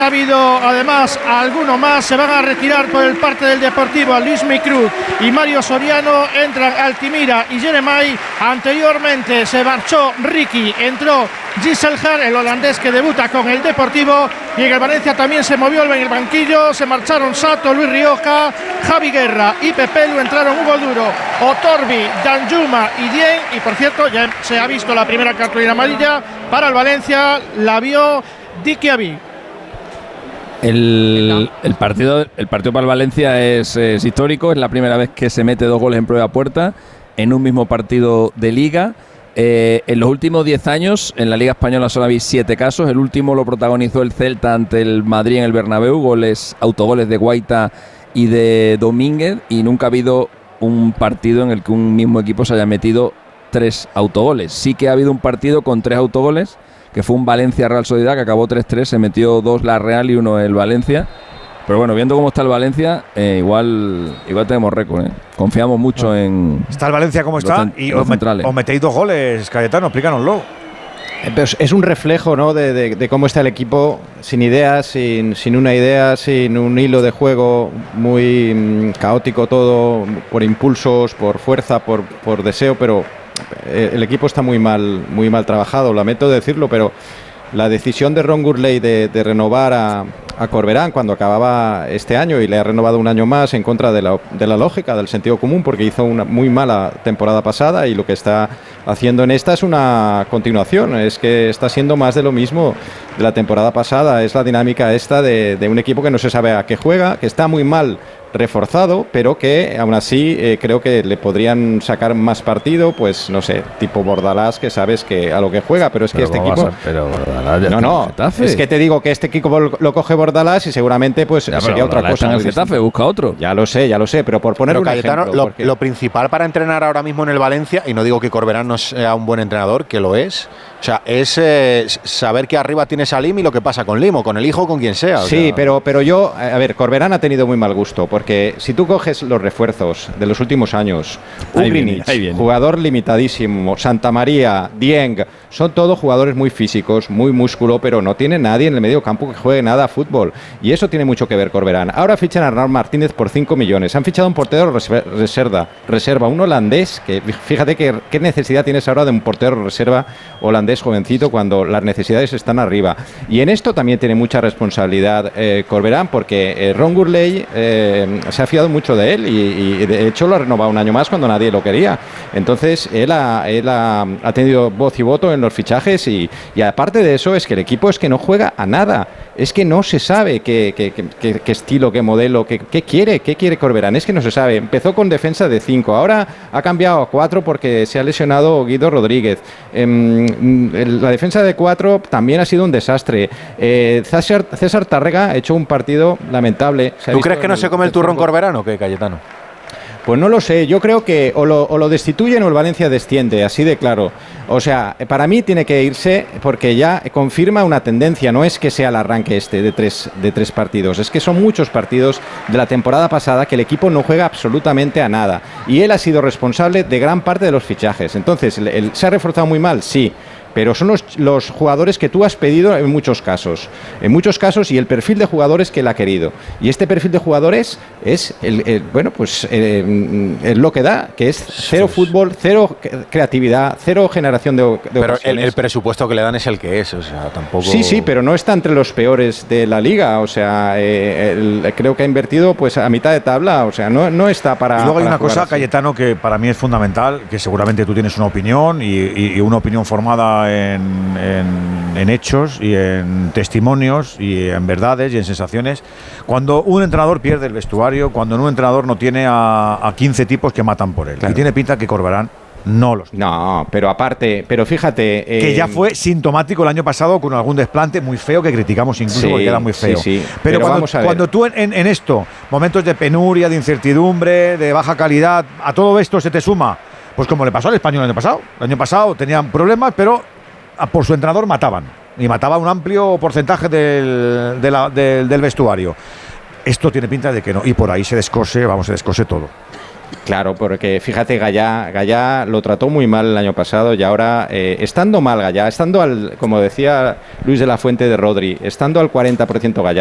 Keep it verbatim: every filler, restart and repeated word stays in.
Ha habido además alguno más, se van a retirar por el parte del Deportivo Luis Micruz y Mario Soriano, entran Altimira y Jeremai. Anteriormente se marchó Ricky, entró Gisselhar, el holandés que debuta con el Deportivo, y en el Valencia también se movió en el banquillo, se marcharon Sato, Luis Rioja, Javi Guerra y Pepelu, entraron Hugo Duro, Otorbi, Danjuma y Dien, y por cierto ya se ha visto la primera cartulina amarilla para el Valencia, la vio Dikiaby. El, el, partido, el partido para el Valencia es, es histórico, es la primera vez que se mete dos goles en propia puerta en un mismo partido de Liga. Eh, en los últimos diez años en la Liga Española solo había siete casos. El último lo protagonizó el Celta ante el Madrid en el Bernabéu, goles, autogoles de Guaita y de Domínguez, y nunca ha habido un partido en el que un mismo equipo se haya metido tres autogoles. Sí que ha habido un partido con tres autogoles, que fue un Valencia-Real Sociedad, que acabó tres tres, se metió dos la Real y uno el Valencia. Pero bueno, viendo cómo está el Valencia, eh, igual igual tenemos récord, ¿eh? Confiamos mucho bueno, en... Está el Valencia como está cent- y os, met- os metéis dos goles, Cayetano, explícanos. Pero es un reflejo, ¿no?, de, de, de cómo está el equipo, sin ideas, sin, sin una idea, sin un hilo de juego, muy mmm, caótico todo, por impulsos, por fuerza, por, por deseo, pero el equipo está muy mal, muy mal trabajado, lamento decirlo, pero la decisión de Ron Gurley de, de renovar a, a Corberán cuando acababa este año, y le ha renovado un año más en contra de la, de la lógica, del sentido común, porque hizo una muy mala temporada pasada, y lo que está haciendo en esta es una continuación, es que está siendo más de lo mismo de la temporada pasada, es la dinámica esta de, de un equipo que no se sabe a qué juega, que está muy mal reforzado, pero que aún así eh, creo que le podrían sacar más partido, pues no sé, tipo Bordalás, que sabes que a lo que juega, pero es que pero este equipo a, pero Bordalás ya no, no, Getafe. Es que te digo que este equipo lo, lo coge Bordalás y seguramente pues ya, sería otra cosa. En el Getafe, busca otro. Ya lo sé, ya lo sé, pero por poner pero un Cayetano, ejemplo, lo, porque... lo principal para entrenar ahora mismo en el Valencia, y no digo que Corberán no sea un buen entrenador, que lo es, o sea, es eh, saber que arriba tienes a Lim y lo que pasa con Lim, o con el hijo, o con quien sea. O sí, sea. pero, pero yo, a ver, Corberán ha tenido muy mal gusto, porque si tú coges los refuerzos de los últimos años, Ugrinic, jugador limitadísimo, Santa María, Dieng, son todos jugadores muy físicos, muy músculo, pero no tiene nadie en el medio campo que juegue nada a fútbol, y eso tiene mucho que ver Corberán. Ahora fichan a Arnau Martínez por cinco millones, han fichado un portero reserva, reserva, un holandés, que fíjate que, qué necesidad tienes ahora de un portero reserva holandés jovencito cuando las necesidades están arriba, y en esto también tiene mucha responsabilidad eh, Corberán, porque eh, Ron Gurley eh, se ha fiado mucho de él, y, y de hecho lo ha renovado un año más cuando nadie lo quería. Entonces él ha, él ha, ha tenido voz y voto en los fichajes, y, y aparte de eso es que el equipo es que no juega a nada, es que no se sabe qué, qué, qué, qué estilo, qué modelo, qué, qué quiere, qué quiere Corberán, es que no se sabe. Empezó con defensa de cinco, ahora ha cambiado a cuatro porque se ha lesionado Guido Rodríguez. Eh, la defensa de cuatro también ha sido un desastre. Eh, César, César Tárrega ha hecho un partido lamentable. ¿Tú crees que no se come el turrón Corberán o qué, Cayetano? Pues no lo sé, yo creo que o lo, o lo destituyen o el Valencia desciende, así de claro. O sea, para mí tiene que irse porque ya confirma una tendencia, no es que sea el arranque este de tres, de tres partidos, es que son muchos partidos de la temporada pasada que el equipo no juega absolutamente a nada, y él ha sido responsable de gran parte de los fichajes. Entonces, el, el, ¿se ha reforzado muy mal? Sí. Pero son los, los jugadores que tú has pedido en muchos casos, en muchos casos, y el perfil de jugadores que él ha querido. Y este perfil de jugadores es, el, el, bueno, pues eh, es lo que da, que es cero fútbol, cero creatividad, cero generación de, de Pero el, el presupuesto que le dan es el que es, o sea, tampoco... Sí, sí, pero no está entre los peores de la liga, o sea, eh, el, creo que ha invertido pues a mitad de tabla, o sea, no, no está para... Y luego hay para una cosa, así. Cayetano, que para mí es fundamental, que seguramente tú tienes una opinión, y, y, y una opinión formada En, en, en hechos y en testimonios y en verdades y en sensaciones. Cuando un entrenador pierde el vestuario, cuando un entrenador no tiene a, a quince tipos que matan por él, claro. Y tiene pinta que Corberán no los tiene. No, pero aparte, pero fíjate... Eh, que ya fue sintomático el año pasado con algún desplante muy feo que criticamos incluso, sí, porque era muy feo. Sí, sí. Pero, pero cuando, cuando tú en, en, en esto, momentos de penuria, de incertidumbre, de baja calidad, a todo esto se te suma, pues como le pasó al Español el año pasado. El año pasado tenían problemas, pero por su entrenador mataban, y mataba un amplio porcentaje del, de la, del, del vestuario. Esto tiene pinta de que no, y por ahí se descose, vamos, se descose todo. Claro, porque fíjate, Gallá, Gallá lo trató muy mal el año pasado y ahora, eh, estando mal Gallá, estando al, como decía Luis de la Fuente de Rodri, estando al cuarenta por ciento Gallá,